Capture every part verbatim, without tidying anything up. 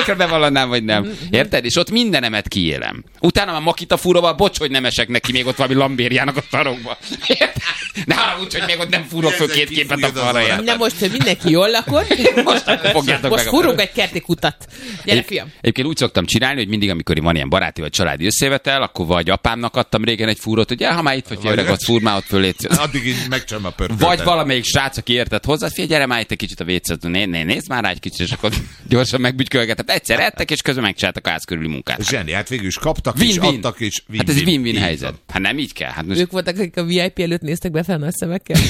Tökre bevallanám, vagy nem. Érted? És ott mindenemet kiélem. Utána már makita fúróval, bocs, hogy nem esek neki még ott valami lambériának a sarokba. Érted? Ne haragudj, hogy még ott nem fúrok föl két képet a falra. Na most, hogy mindenki jól lakott, most fogjátok most meg fúrunk egy kerti kutat. Gyere, Egy, fiam. egyébként úgy szoktam csinálni, hogy mindig, amikor van ilyen baráti vagy családi összevetel, akkor vagy apámnak adtam régen egy fúrót, hogy ja, ha már itt vagy, öreg, ott fúr már ott föl, légy. Addig így megcsöm a pörköltet. Vagy valamelyik srác, aki értett hozzá, figyelj, gyere már itt egy kicsit a vécet, né, né, nézd már rá egy kicsit, és akkor gyorsan megbütykölgetett. Egyszer ettek, és közben megcsináltak a ház körüli munkát. Zseni, hát végül is kaptak Win-win. és adtak is. Win-win. Hát ez egy win-win Így helyzet. van. Hát nem így kell. Hát most... Ők voltak, akik a vé i pé előtt néztek be fel nagy szemekkel.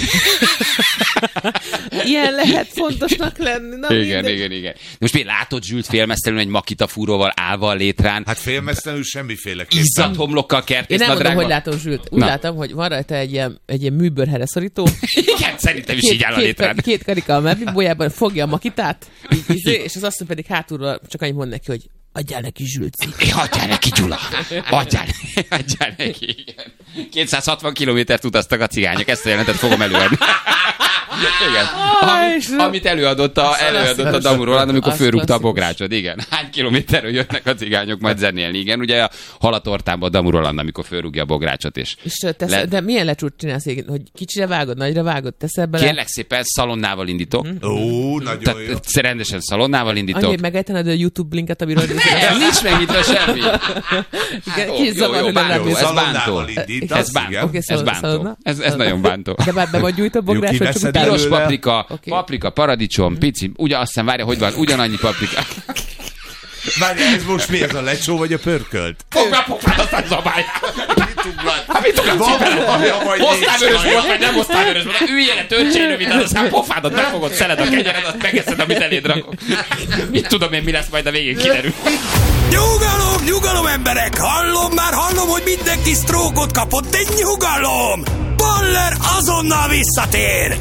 Ilyen lehet fontosnak lenni. Na, igen, mindegy. igen, igen. Most mi látod Zsült félmeztelenül egy makita fúróval állva a létrán, Hát félmeztelenül semmiféleképpen. izzat homlokkal Én kertész nem mondom, nadrágban. hogy látom Zsült. Úgy Na. látom, hogy van rajta egy ilyen, egy ilyen műbőrhere szorító. Igen, szerintem is így áll a két, létrán. két karika a mebbibójában, fogja a makitát, így, így, és az asszony pedig hátulról csak annyit mond neki, hogy adjál neki Zsülci. Adjál neki, Gyula! Adjál, adjál neki, igen. kétszázhatvan kilométert utaztak a cigányok, ezt a jelentet fogom előadni. Igen. Ami, amit előadott a, előadott a Damu Roland, amikor fölrúgta a bográcsot, igen. Hány kilométerről jönnek a cigányok majd zenélni, igen. Ugye a halatortában a Damu Roland, amikor fölrúgja a bográcsot, és... És tesz, Le- de milyen lecsút csinálsz, hogy kicsire vágod, nagyra vágod, teszel bele? Kérlek szépen, szalonnával indítok. Ó, nagyon jó. Tehát rendesen szalonnával indítok. Annyi, hogy megejtened a YouTube linket, amiről Nem, nincs megnyitva semmi. Igen, Jó, kis jó, zavar, jó, hogy nem bántó, látod. ez bántó. Szalonnával indítasz, Ez bántó. igen. Oké, Ez szalonna, bántó. szalonna. Ez, ez nagyon bántó. De már be vagy gyújtva bográs, Jó, vagy csak kiveszed utána? Piros belőle. paprika, Oké. paprika, paradicsom, pici, ugye azt hiszem, várja, hogy van, ugyanannyi paprika. Várjál, ez most mi? Ez a lecsó vagy a pörkölt? Fogd be a pofád, aztán zabálják. Mit uglat? Hát mit tudom, Van cipelni? valami, vagy Osztályvörös nincs volt, vagy nem osztályvörös volt. Üljél a törcsényrövid, aztán pofádat megfogod, szeled a kenyered, azt megeszed, amit eléd rakok. Mit tudom én, mi lesz majd a végén kiderül. Nyugalom, nyugalom emberek! Hallom, már hallom, hogy mindenki sztrókot kapott, de nyugalom! Baller azonnal visszatér!